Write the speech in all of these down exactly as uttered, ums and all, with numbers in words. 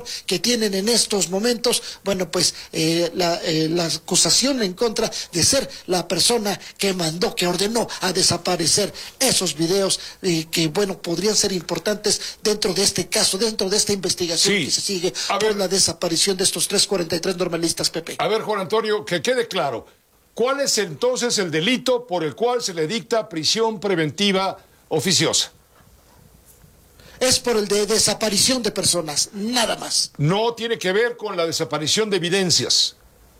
que tienen en estos momentos, bueno, pues eh, la, eh, la acusación en contra de ser la persona que mandó, que ordenó a desaparecer esos videos eh, que, bueno, podrían ser importantes dentro de este caso, dentro de esta investigación sí. que se sigue a por ver, la desaparición de estos trescientos cuarenta y tres normalistas, Pepe. A ver, Juan Antonio, que quede claro, ¿cuál es entonces el delito por el cual se le dicta prisión preventiva oficiosa? Es por el de desaparición de personas, nada más. No tiene que ver con la desaparición de evidencias.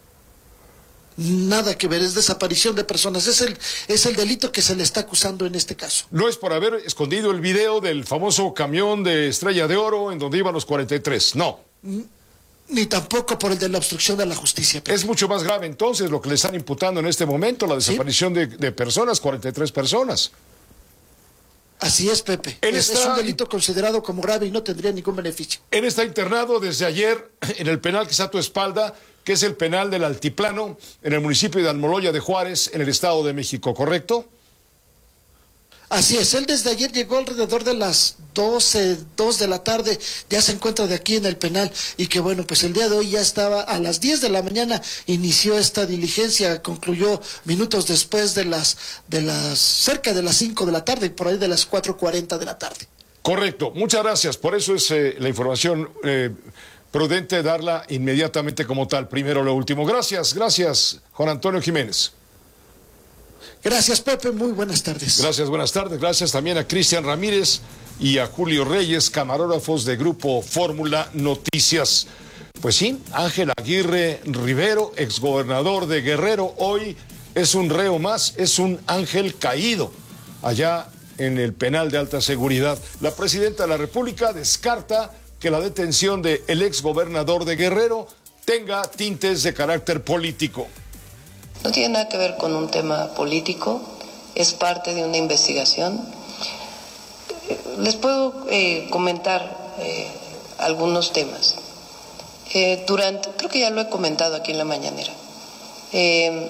Nada que ver, es desaparición de personas, es el, es el delito que se le está acusando en este caso. No es por haber escondido el video del famoso camión de Estrella de Oro en donde iban los cuarenta y tres, no. Ni tampoco por el de la obstrucción de la justicia, Pepe. Es mucho más grave entonces lo que le están imputando en este momento, la desaparición ¿Sí? de, de personas, cuarenta y tres personas. Así es, Pepe. Es, está, es un delito considerado como grave y no tendría ningún beneficio. Él está internado desde ayer en el penal que está a tu espalda, que es el penal del Altiplano, en el municipio de Almoloya de Juárez, en el Estado de México, ¿correcto? Así es, él desde ayer llegó alrededor de las doce, dos de la tarde, ya se encuentra de aquí en el penal, y que bueno, pues el día de hoy ya estaba a las diez de la mañana, inició esta diligencia, concluyó minutos después de las, de las, cerca de las cinco de la tarde, por ahí de las cuatro cuarenta de la tarde. Correcto, muchas gracias, por eso es eh, la información eh, prudente darla inmediatamente como tal, primero lo último. Gracias, gracias, Juan Antonio Jiménez. Gracias, Pepe, muy buenas tardes. Gracias, buenas tardes. Gracias también a Cristian Ramírez y a Julio Reyes, camarógrafos de Grupo Fórmula Noticias. Pues sí, Ángel Aguirre Rivero, exgobernador de Guerrero, hoy es un reo más, es un ángel caído allá en el penal de alta seguridad. La presidenta de la República descarta que la detención del exgobernador de Guerrero tenga tintes de carácter político. No tiene nada que ver con un tema político, es parte de una investigación. Les puedo eh, comentar eh, algunos temas. Eh, durante, creo que ya lo he comentado aquí en la mañanera. Eh,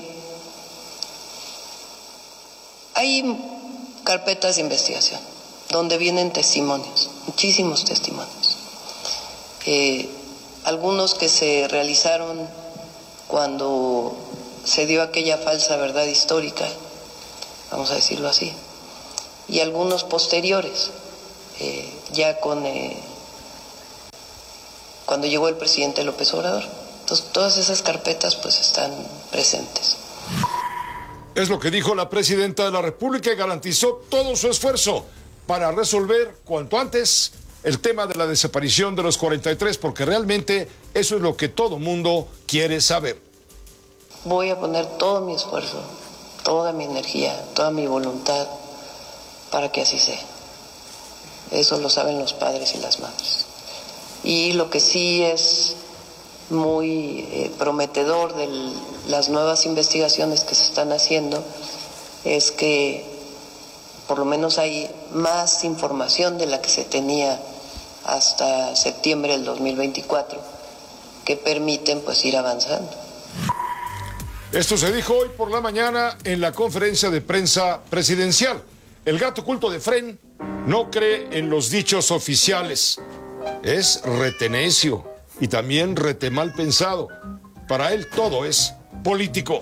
hay carpetas de investigación donde vienen testimonios, muchísimos testimonios. Eh, algunos que se realizaron cuando se dio aquella falsa verdad histórica, vamos a decirlo así, y algunos posteriores, eh, ya con eh, cuando llegó el presidente López Obrador. Entonces, todas esas carpetas pues están presentes. Es lo que dijo la presidenta de la República y garantizó todo su esfuerzo para resolver cuanto antes el tema de la desaparición de los cuarenta y tres, porque realmente eso es lo que todo mundo quiere saber. Voy a poner todo mi esfuerzo, toda mi energía, toda mi voluntad para que así sea. Eso lo saben los padres y las madres. Y lo que sí es muy eh, prometedor de las nuevas investigaciones que se están haciendo es que por lo menos hay más información de la que se tenía hasta septiembre del dos mil veinticuatro que permiten pues ir avanzando. Esto se dijo hoy por la mañana en la conferencia de prensa presidencial. El gato oculto de Fren no cree en los dichos oficiales. Es retenecio y también rete mal pensado. Para él todo es político.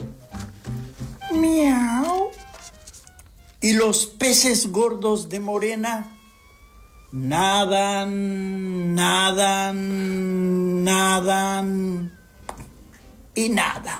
Miau. ¿Y los peces gordos de Morena? Nadan, nadan, nadan y nada.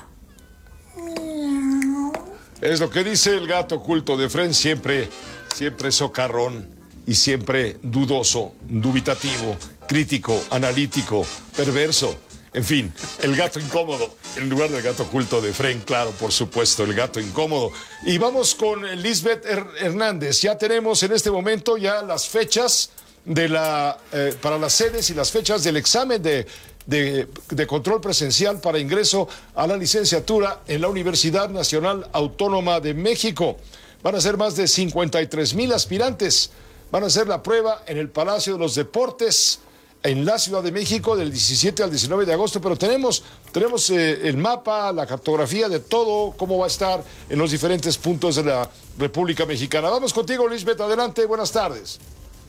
Es lo que dice el gato oculto de Fren, siempre, siempre socarrón y siempre dudoso, dubitativo, crítico, analítico, perverso. En fin, el gato incómodo, en lugar del gato oculto de Fren, claro, por supuesto, el gato incómodo. Y vamos con Lisbeth Hernández. Ya tenemos en este momento ya las fechas de la, eh, para las sedes y las fechas del examen de... De, de control presencial para ingreso a la licenciatura en la Universidad Nacional Autónoma de México. Van a ser más de cincuenta y tres mil aspirantes. Van a hacer la prueba en el Palacio de los Deportes en la Ciudad de México del diecisiete al diecinueve de agosto, pero tenemos, tenemos eh, el mapa, la cartografía de todo, cómo va a estar en los diferentes puntos de la República Mexicana. Vamos contigo, Lisbeth, adelante, buenas tardes.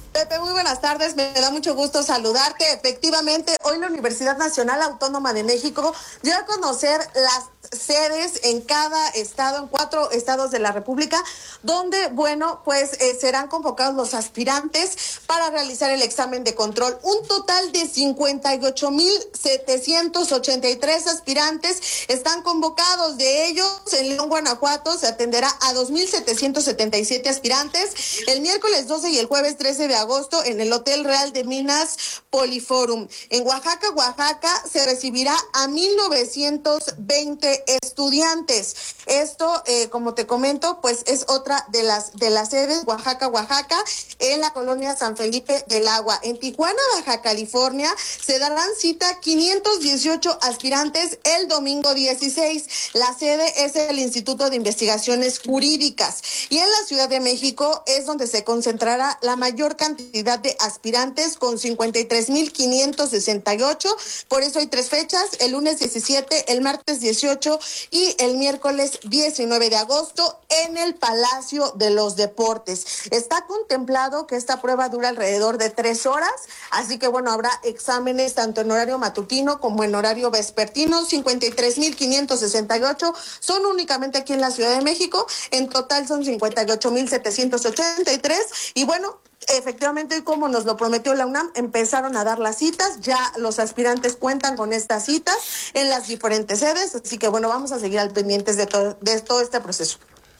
Pepe, muy buenas tardes, me da mucho gusto saludarte. Efectivamente, hoy la Universidad Nacional Autónoma de México dio a conocer las sedes en cada estado, en cuatro estados de la República, donde, bueno, pues eh, serán convocados los aspirantes para realizar el examen de control. Un total de cincuenta y ocho mil setecientos ochenta y tres aspirantes están convocados. De ellos, en León, Guanajuato, se atenderá a dos mil setecientos setenta y siete aspirantes el miércoles doce y el jueves trece de agosto en el Hotel Real de Minas Poliforum. En Oaxaca, Oaxaca, se recibirá a mil novecientos veinte estudiantes. Esto, eh, como te comento, pues es otra de las de las sedes, Oaxaca, Oaxaca, en la colonia San Felipe del Agua. En Tijuana, Baja California, se darán cita quinientos dieciocho aspirantes el domingo dieciséis. La sede es el Instituto de Investigaciones Jurídicas. Y en la Ciudad de México es donde se concentrará la mayor cantidad de aspirantes, con cincuenta y tres mil quinientos sesenta y ocho. Por eso hay tres fechas: el lunes diecisiete, el martes dieciocho y el miércoles diecinueve de agosto en el Palacio de los Deportes. Está contemplado que esta prueba dura alrededor de tres horas, así que bueno, habrá exámenes tanto en horario matutino como en horario vespertino. cincuenta y tres mil quinientos sesenta y ocho son únicamente aquí en la Ciudad de México. En total son cincuenta y ocho mil setecientos ochenta y tres. Y bueno, efectivamente, como nos lo prometió la UNAM, empezaron a dar las citas. Ya los aspirantes cuentan con estas citas en las diferentes sedes, así que bueno, vamos a seguir al pendientes de todo, de todo este proceso.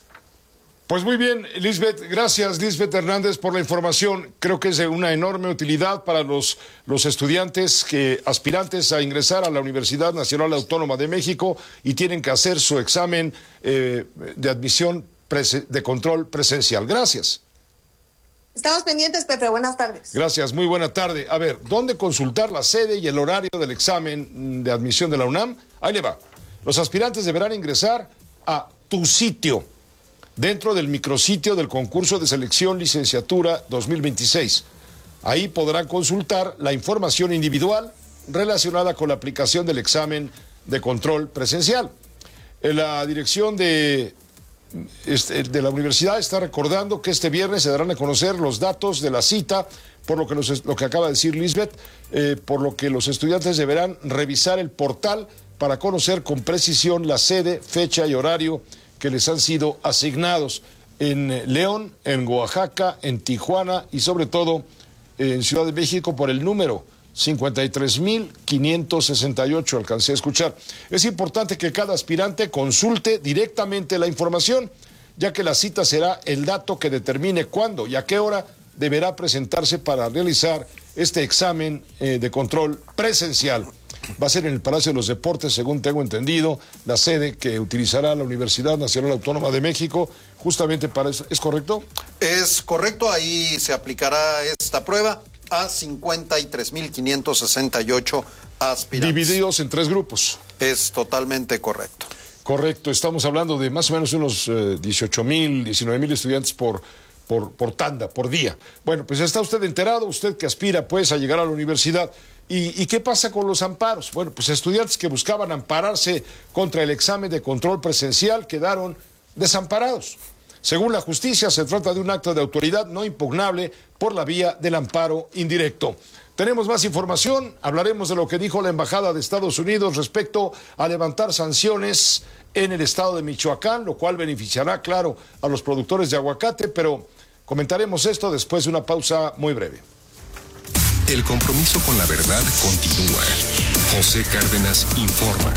Pues muy bien, Lisbeth, gracias Lisbeth Hernández por la información. Creo que es de una enorme utilidad para los, los estudiantes que aspirantes a ingresar a la Universidad Nacional Autónoma de México y tienen que hacer su examen eh, de admisión prese- de control presencial. Gracias. Estamos pendientes, Pepe. Buenas tardes. Gracias, muy buena tarde. A ver, ¿dónde consultar la sede y el horario del examen de admisión de la UNAM? Ahí le va. Los aspirantes deberán ingresar a Tu Sitio, dentro del micrositio del concurso de selección licenciatura dos mil veintiséis. Ahí podrán consultar la información individual relacionada con la aplicación del examen de control presencial. En la dirección de... Este, de la universidad está recordando que este viernes se darán a conocer los datos de la cita, por lo que, los, lo que acaba de decir Lisbeth, eh, por lo que los estudiantes deberán revisar el portal para conocer con precisión la sede, fecha y horario que les han sido asignados en León, en Oaxaca, en Tijuana y sobre todo en Ciudad de México por el número cincuenta y tres mil quinientos sesenta y ocho, alcancé a escuchar. Es importante que cada aspirante consulte directamente la información, ya que la cita será el dato que determine cuándo y a qué hora deberá presentarse para realizar este examen eh, de control presencial. Va a ser en el Palacio de los Deportes, según tengo entendido, la sede que utilizará la Universidad Nacional Autónoma de México, justamente para eso. ¿Es correcto? Es correcto, ahí se aplicará esta prueba a cincuenta y tres mil quinientos sesenta y ocho aspirantes. Divididos en tres grupos. Es totalmente correcto. Correcto, estamos hablando de más o menos unos eh, dieciocho mil, diecinueve mil estudiantes por, por, por tanda, por día. Bueno, pues está usted enterado, usted que aspira pues a llegar a la universidad. ¿Y, y qué pasa con los amparos? Bueno, pues estudiantes que buscaban ampararse contra el examen de control presencial quedaron desamparados. Según la justicia, se trata de un acto de autoridad no impugnable por la vía del amparo indirecto. Tenemos más información, hablaremos de lo que dijo la Embajada de Estados Unidos respecto a levantar sanciones en el estado de Michoacán, lo cual beneficiará, claro, a los productores de aguacate, pero comentaremos esto después de una pausa muy breve. El compromiso con la verdad continúa. José Cárdenas informa.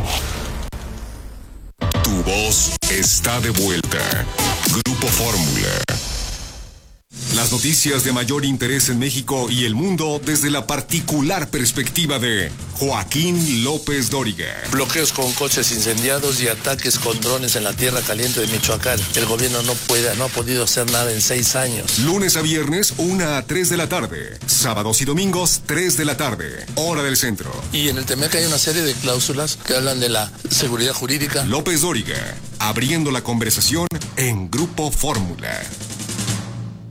Tu voz está de vuelta. Grupo Fórmula. Las noticias de mayor interés en México y el mundo desde la particular perspectiva de Joaquín López Dóriga. Bloqueos con coches incendiados y ataques con drones en la tierra caliente de Michoacán. El gobierno no puede, no ha podido hacer nada en seis años. Lunes a viernes, una a tres de la tarde. Sábados y domingos, tres de la tarde. Hora del centro. Y en el T M E C hay una serie de cláusulas que hablan de la seguridad jurídica. López Dóriga, abriendo la conversación en Grupo Fórmula.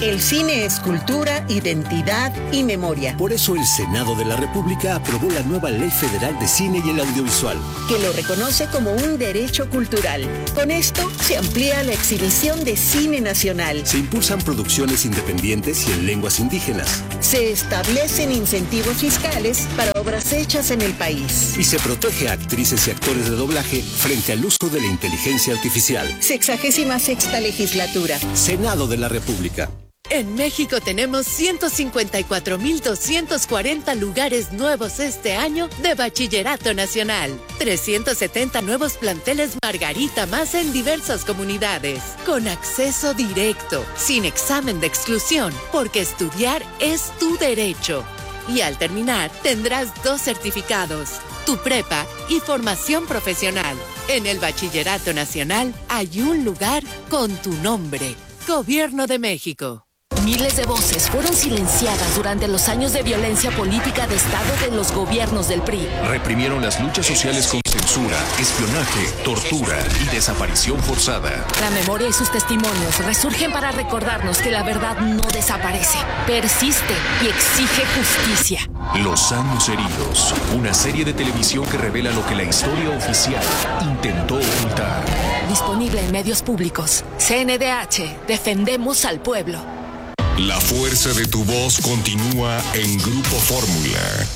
El cine es cultura, identidad y memoria. Por eso el Senado de la República aprobó la nueva Ley Federal de Cine y el Audiovisual, que lo reconoce como un derecho cultural. Con esto se amplía la exhibición de cine nacional. Se impulsan producciones independientes y en lenguas indígenas. Se establecen incentivos fiscales para obras hechas en el país. Y se protege a actrices y actores de doblaje frente al uso de la inteligencia artificial. Sexagésima sexta legislatura. Senado de la República. En México tenemos ciento cincuenta y cuatro mil doscientos cuarenta lugares nuevos este año de Bachillerato Nacional. trescientos setenta nuevos planteles Margarita más en diversas comunidades. Con acceso directo, sin examen de exclusión, porque estudiar es tu derecho. Y al terminar, tendrás dos certificados, tu prepa y formación profesional. En el Bachillerato Nacional hay un lugar con tu nombre. Gobierno de México. Miles de voces fueron silenciadas durante los años de violencia política de Estado de los gobiernos del P R I. Reprimieron las luchas sociales con censura, espionaje, tortura y desaparición forzada. La memoria y sus testimonios resurgen para recordarnos que la verdad no desaparece, persiste y exige justicia. Los años heridos, una serie de televisión que revela lo que la historia oficial intentó ocultar. Disponible en medios públicos. C N D H, defendemos al pueblo. La fuerza de tu voz continúa en Grupo Fórmula.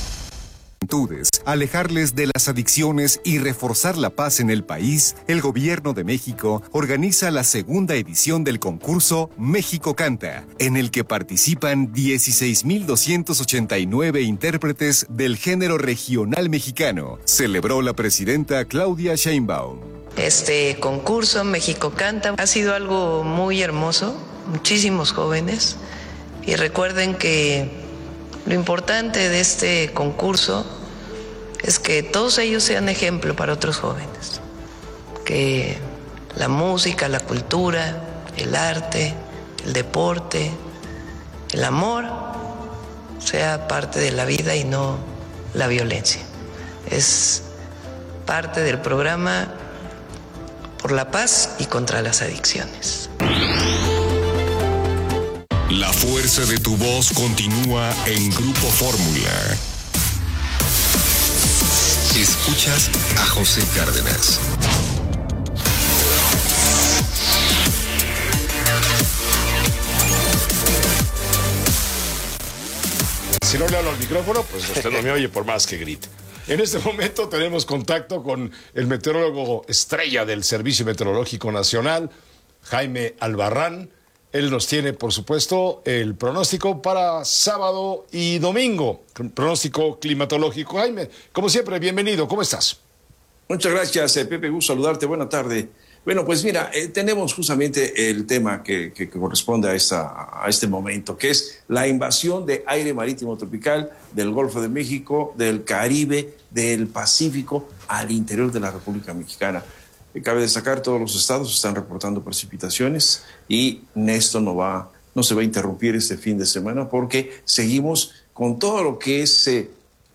Alejarles de las adicciones y reforzar la paz en el país, el Gobierno de México organiza la segunda edición del concurso México Canta, en el que participan dieciséis mil doscientos ochenta y nueve intérpretes del género regional mexicano, celebró la presidenta Claudia Sheinbaum. Este concurso México Canta ha sido algo muy hermoso, muchísimos jóvenes, y recuerden que lo importante de este concurso es que todos ellos sean ejemplo para otros jóvenes, que la música, la cultura, el arte, el deporte, el amor sea parte de la vida y no la violencia. Es parte del programa por la paz y contra las adicciones. La fuerza de tu voz continúa en Grupo Fórmula. Escuchas a José Cárdenas. Si no le hablo al micrófono, pues usted no me oye por más que grite. En este momento tenemos contacto con el meteorólogo estrella del Servicio Meteorológico Nacional, Jaime Albarrán. Él nos tiene, por supuesto, el pronóstico para sábado y domingo. Pronóstico climatológico. Jaime, como siempre, bienvenido. ¿Cómo estás? Muchas gracias, eh, Pepe. Gusto saludarte. Buena tarde. Bueno, pues mira, eh, tenemos justamente el tema que, que, que corresponde a, esta, a este momento, que es la invasión de aire marítimo tropical del Golfo de México, del Caribe, del Pacífico, al interior de la República Mexicana. Cabe destacar, todos los estados están reportando precipitaciones y esto no va, no se va a interrumpir este fin de semana porque seguimos con todo lo que es eh,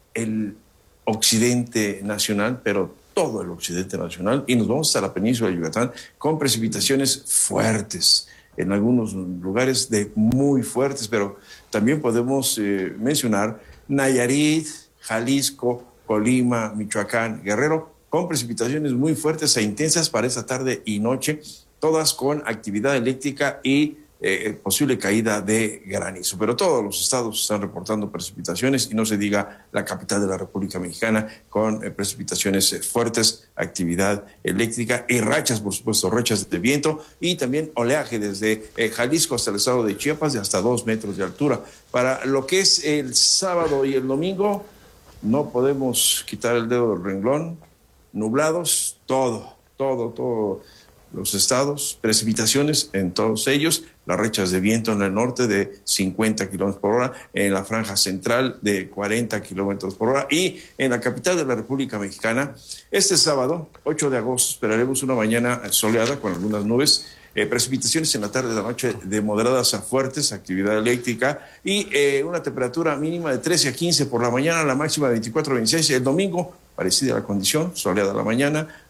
el occidente nacional, pero todo el occidente nacional, y nos vamos hasta la península de Yucatán con precipitaciones fuertes, en algunos lugares de muy fuertes, pero también podemos eh, mencionar Nayarit, Jalisco, Colima, Michoacán, Guerrero, con precipitaciones muy fuertes e intensas para esta tarde y noche, todas con actividad eléctrica y eh, posible caída de granizo. Pero todos los estados están reportando precipitaciones y no se diga la capital de la República Mexicana con eh, precipitaciones eh, fuertes, actividad eléctrica y rachas, por supuesto, rachas de viento y también oleaje desde eh, Jalisco hasta el estado de Chiapas de hasta dos metros de altura. Para lo que es el sábado y el domingo, no podemos quitar el dedo del renglón. Nublados, todo, todo, todo los estados, precipitaciones en todos ellos, las rachas de viento en el norte de cincuenta kilómetros por hora, en la franja central de cuarenta kilómetros por hora y en la capital de la República Mexicana. Este sábado, ocho de agosto, esperaremos una mañana soleada con algunas nubes, eh, precipitaciones en la tarde de la noche de moderadas a fuertes, actividad eléctrica y eh, una temperatura mínima de trece a quince por la mañana, la máxima de veinticuatro a veintiséis. El domingo, parecida a la condición, soleada la mañana,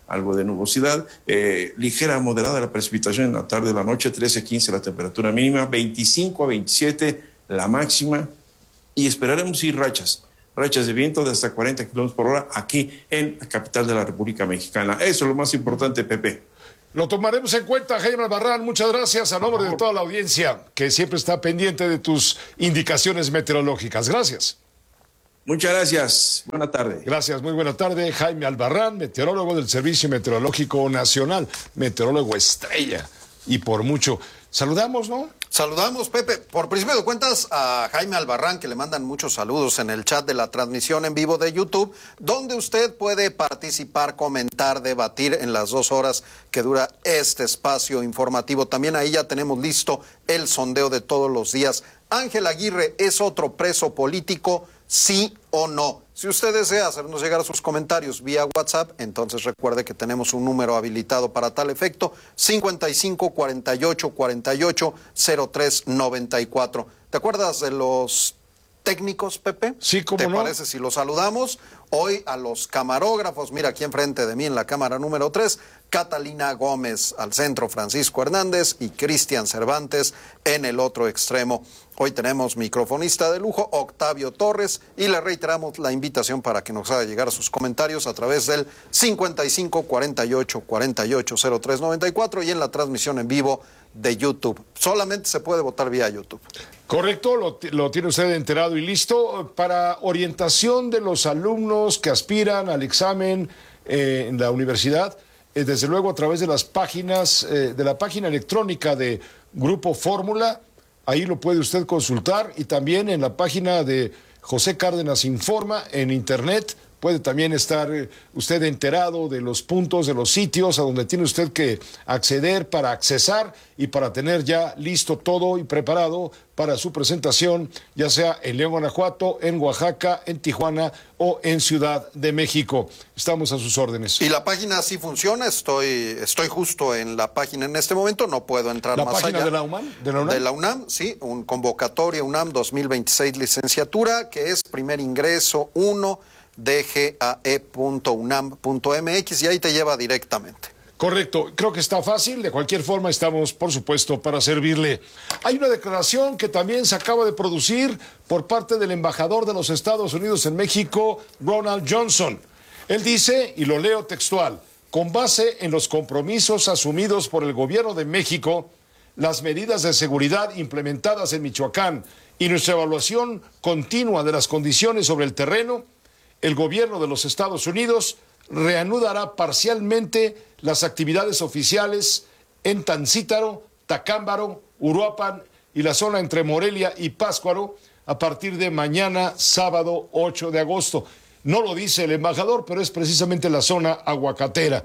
algo de nubosidad, eh, ligera a moderada la precipitación en la tarde de la noche, trece a quince la temperatura mínima, veinticinco a veintisiete la máxima, y esperaremos ir rachas, rachas de viento de hasta cuarenta kilómetros por hora aquí en la capital de la República Mexicana. Eso es lo más importante, Pepe. Lo tomaremos en cuenta, Jaime Albarrán. Muchas gracias a nombre de toda la audiencia que siempre está pendiente de tus indicaciones meteorológicas. Gracias. Muchas gracias. Buena tarde. Gracias, muy buena tarde. Jaime Albarrán, meteorólogo del Servicio Meteorológico Nacional, meteorólogo estrella y por mucho. Saludamos, ¿no? Saludamos, Pepe. Por principio de cuentas, a Jaime Albarrán, que le mandan muchos saludos en el chat de la transmisión en vivo de YouTube, donde usted puede participar, comentar, debatir en las dos horas que dura este espacio informativo. También ahí ya tenemos listo el sondeo de todos los días. Ángel Aguirre es otro preso político, ¿sí o no? Si usted desea hacernos llegar sus comentarios vía WhatsApp, entonces recuerde que tenemos un número habilitado para tal efecto, cincuenta y cinco, cuarenta y ocho, cuarenta y ocho, cero tres noventa y cuatro. ¿Te acuerdas de los técnicos, Pepe? Sí, ¿cómo no? ¿Te parece si los saludamos? Hoy a los camarógrafos, mira aquí enfrente de mí en la cámara número tres, Catalina Gómez al centro, Francisco Hernández y Cristian Cervantes en el otro extremo. Hoy tenemos microfonista de lujo, Octavio Torres, y le reiteramos la invitación para que nos haga llegar sus comentarios a través del cincuenta y cinco, cuarenta y ocho, cuarenta y ocho, cero tres noventa y cuatro y en la transmisión en vivo de YouTube. Solamente se puede votar vía YouTube. Correcto, lo, lo tiene usted enterado y listo. Para orientación de los alumnos que aspiran al examen eh, en la universidad, eh, desde luego a través de las páginas, eh, de la página electrónica de Grupo Fórmula, ahí lo puede usted consultar, y también en la página de José Cárdenas Informa en internet. Puede también estar usted enterado de los puntos, de los sitios a donde tiene usted que acceder para accesar y para tener ya listo todo y preparado para su presentación, ya sea en León, Guanajuato, en Oaxaca, en Tijuana o en Ciudad de México. Estamos a sus órdenes. Y la página sí funciona, estoy, estoy justo en la página en este momento, no puedo entrar ¿La más allá. página de la UNAM? ¿De la UNAM? De la UNAM, sí, un convocatoria UNAM dos mil veintiséis licenciatura, que es primer ingreso uno, d g a e punto unam punto m x, y ahí te lleva directamente. Correcto, creo que está fácil. De cualquier forma, estamos, por supuesto, para servirle. Hay una declaración que también se acaba de producir por parte del embajador de los Estados Unidos en México, Ronald Johnson. Él dice, y lo leo textual, con base en los compromisos asumidos por el gobierno de México, las medidas de seguridad implementadas en Michoacán y nuestra evaluación continua de las condiciones sobre el terreno, el gobierno de los Estados Unidos reanudará parcialmente las actividades oficiales en Tancítaro, Tacámbaro, Uruapan y la zona entre Morelia y Pátzcuaro a partir de mañana, sábado ocho de agosto. No lo dice el embajador, pero es precisamente la zona aguacatera.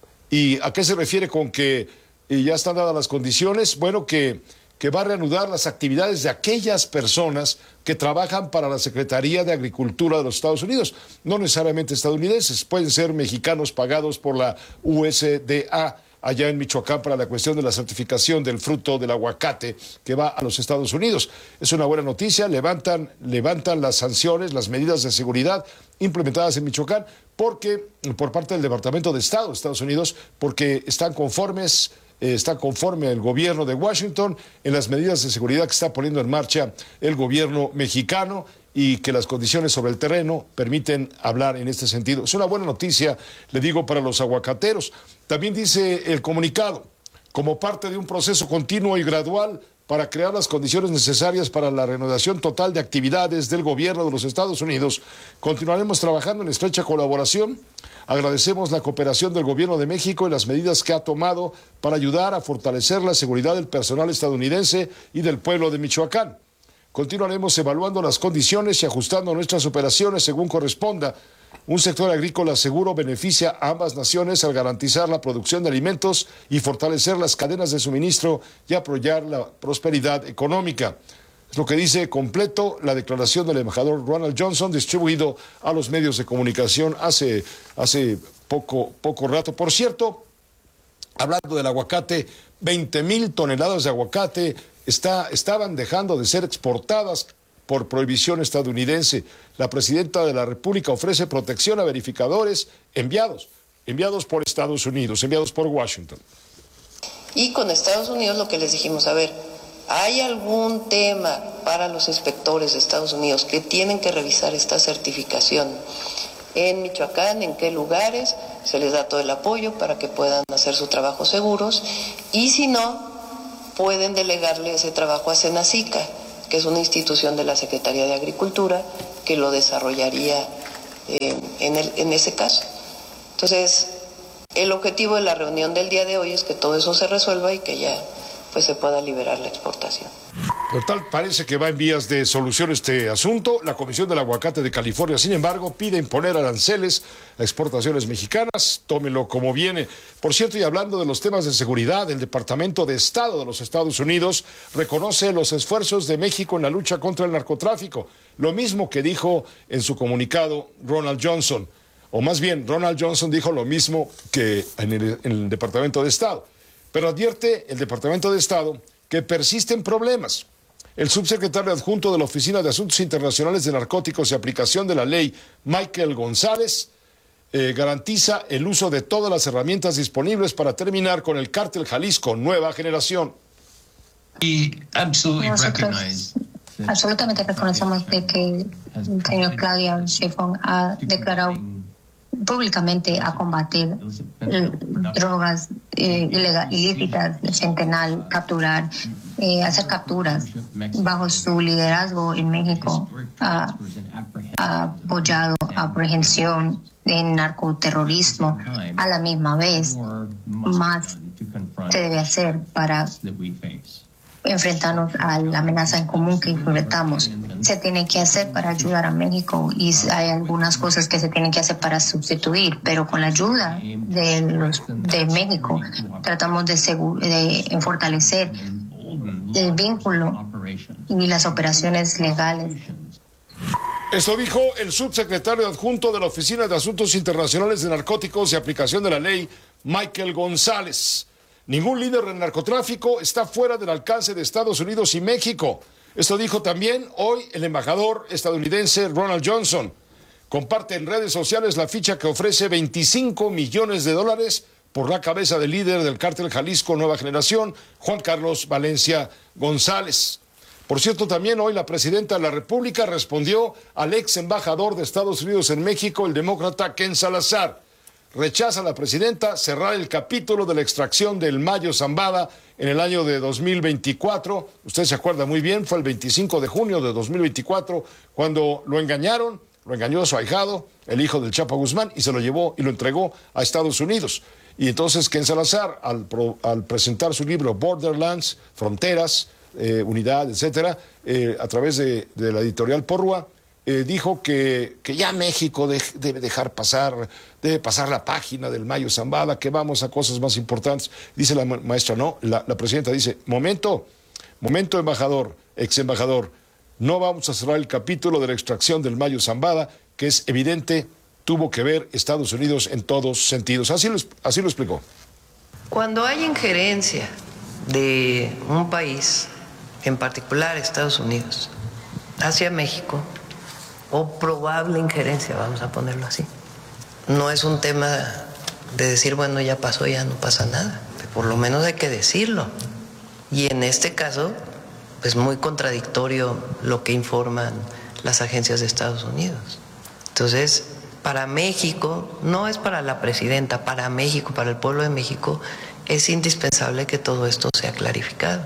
¿Y a qué se refiere con que eh, ya están dadas las condiciones? Bueno, que, que va a reanudar las actividades de aquellas personas que trabajan para la Secretaría de Agricultura de los Estados Unidos, no necesariamente estadounidenses, pueden ser mexicanos pagados por la U S D A allá en Michoacán para la cuestión de la certificación del fruto del aguacate que va a los Estados Unidos. Es una buena noticia, levantan, levantan las sanciones, las medidas de seguridad implementadas en Michoacán, porque por parte del Departamento de Estado de Estados Unidos, porque están conformes, eh, está conforme el gobierno de Washington en las medidas de seguridad que está poniendo en marcha el gobierno mexicano, y que las condiciones sobre el terreno permiten hablar en este sentido. Es una buena noticia, le digo, para los aguacateros. También dice el comunicado, como parte de un proceso continuo y gradual para crear las condiciones necesarias para la reanudación total de actividades del gobierno de los Estados Unidos, continuaremos trabajando en estrecha colaboración. Agradecemos la cooperación del gobierno de México y las medidas que ha tomado para ayudar a fortalecer la seguridad del personal estadounidense y del pueblo de Michoacán. Continuaremos evaluando las condiciones y ajustando nuestras operaciones según corresponda. Un sector agrícola seguro beneficia a ambas naciones al garantizar la producción de alimentos y fortalecer las cadenas de suministro y apoyar la prosperidad económica. Es lo que dice completo la declaración del embajador Ronald Johnson, distribuido a los medios de comunicación hace, hace poco, poco rato. Por cierto, hablando del aguacate, veinte mil toneladas de aguacate Está, estaban dejando de ser exportadas por prohibición estadounidense. La presidenta de la República ofrece protección a verificadores enviados enviados por Estados Unidos, enviados por Washington. Y con Estados Unidos lo que les dijimos, a ver, ¿hay algún tema para los inspectores de Estados Unidos que tienen que revisar esta certificación en Michoacán? ¿En qué lugares? Se les da todo el apoyo para que puedan hacer su trabajo seguros, y si no, pueden delegarle ese trabajo a Senacica, que es una institución de la Secretaría de Agricultura que lo desarrollaría eh, en, el, en ese caso. Entonces, el objetivo de la reunión del día de hoy es que todo eso se resuelva y que ya pues se pueda liberar la exportación. Por tal, parece que va en vías de solución este asunto. La Comisión del Aguacate de California, sin embargo, pide imponer aranceles a exportaciones mexicanas. Tómelo como viene. Por cierto, y hablando de los temas de seguridad, el Departamento de Estado de los Estados Unidos reconoce los esfuerzos de México en la lucha contra el narcotráfico. Lo mismo que dijo en su comunicado Ronald Johnson. O más bien, Ronald Johnson dijo lo mismo que en el, en el Departamento de Estado. Pero advierte el Departamento de Estado que persisten problemas. El subsecretario adjunto de la Oficina de Asuntos Internacionales de Narcóticos y Aplicación de la Ley, Michael González, eh, garantiza el uso de todas las herramientas disponibles para terminar con el cártel Jalisco Nueva Generación. Nosotros absolutamente reconocemos de que el señor Claudia Sheinbaum ha declarado públicamente a combatir eh, drogas eh, ilegal, ilícitas, centenal, capturar, eh, hacer capturas. Bajo su liderazgo en México ha, ha apoyado aprehensión en narcoterrorismo. A la misma vez, más se debe hacer para enfrentarnos a la amenaza en común que enfrentamos. Se tiene que hacer para ayudar a México y hay algunas cosas que se tienen que hacer para sustituir, pero con la ayuda de, los, de México tratamos de, segur, de fortalecer el vínculo y las operaciones legales. Esto dijo el subsecretario adjunto de la Oficina de Asuntos Internacionales de Narcóticos y Aplicación de la Ley, Michael González. Ningún líder del narcotráfico está fuera del alcance de Estados Unidos y México. Esto dijo también hoy el embajador estadounidense Ronald Johnson. Comparte en redes sociales la ficha que ofrece veinticinco millones de dólares por la cabeza del líder del cártel Jalisco Nueva Generación, Juan Carlos Valencia González. Por cierto, también hoy la presidenta de la República respondió al ex embajador de Estados Unidos en México, el demócrata Ken Salazar. Rechaza la presidenta cerrar el capítulo de la extracción del Mayo Zambada en el año de dos mil veinticuatro. Usted se acuerda muy bien, fue el veinticinco de junio de dos mil veinticuatro cuando lo engañaron, lo engañó a su ahijado, el hijo del Chapo Guzmán, y se lo llevó y lo entregó a Estados Unidos. Y entonces Ken Salazar, al, pro, al presentar su libro Borderlands, Fronteras, eh, Unidad, etcétera, eh, a través de, de la editorial Porrúa, Eh, dijo que, que ya México de, debe dejar pasar, debe pasar la página del Mayo Zambada, que vamos a cosas más importantes. Dice la ma maestra, no, la, la presidenta dice, momento, momento embajador, ex embajador, no vamos a cerrar el capítulo de la extracción del Mayo Zambada, que es evidente, tuvo que ver Estados Unidos en todos sentidos. Así lo, así lo explicó. Cuando hay injerencia de un país, en particular Estados Unidos, hacia México, o probable injerencia, vamos a ponerlo así. No es un tema de decir, bueno, ya pasó, ya no pasa nada. Por lo menos hay que decirlo. Y en este caso, pues muy contradictorio lo que informan las agencias de Estados Unidos. Entonces, para México, no es para la presidenta, para México, para el pueblo de México, es indispensable que todo esto sea clarificado.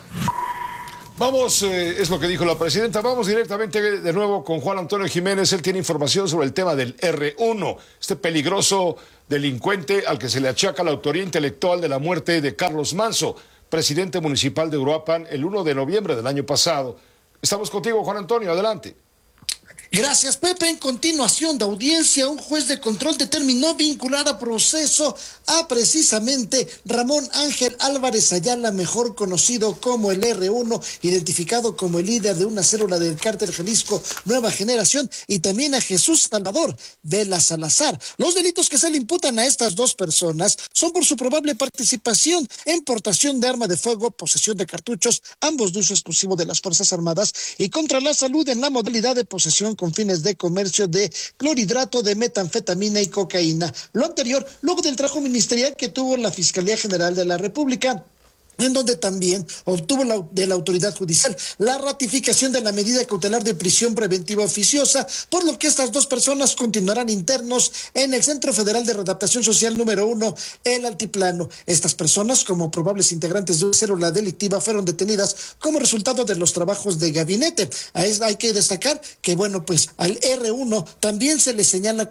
Vamos, eh, es lo que dijo la presidenta. Vamos directamente de nuevo con Juan Antonio Jiménez. Él tiene información sobre el tema del erre uno, este peligroso delincuente al que se le achaca la autoría intelectual de la muerte de Carlos Manso, presidente municipal de Uruapan, el primero de noviembre del año pasado. Estamos contigo, Juan Antonio, adelante. Gracias, Pepe. En continuación de audiencia, un juez de control determinó vincular a proceso a precisamente Ramón Ángel Álvarez Ayala, mejor conocido como el erre uno, identificado como el líder de una célula del cártel Jalisco Nueva Generación, y también a Jesús Salvador Vela Salazar. Los delitos que se le imputan a estas dos personas son por su probable participación en portación de arma de fuego, posesión de cartuchos, ambos de uso exclusivo de las Fuerzas Armadas, y contra la salud en la modalidad de posesión con fines de comercio de clorhidrato de metanfetamina y cocaína. Lo anterior, luego del trabajo ministerial que tuvo la Fiscalía General de la República, en donde también obtuvo la, de la autoridad judicial la ratificación de la medida cautelar de prisión preventiva oficiosa, por lo que estas dos personas continuarán internos en el Centro Federal de Readaptación Social número uno, el Altiplano. Estas personas, como probables integrantes de una célula delictiva, fueron detenidas como resultado de los trabajos de gabinete. Hay que destacar que, bueno, pues al erre uno también se le señala